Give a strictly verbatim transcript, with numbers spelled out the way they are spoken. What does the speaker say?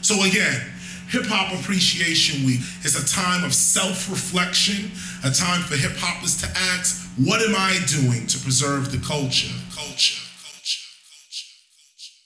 So again, Hip Hop Appreciation Week is a time of self-reflection, a time for hip hoppers to ask, what am I doing to preserve the culture? Culture.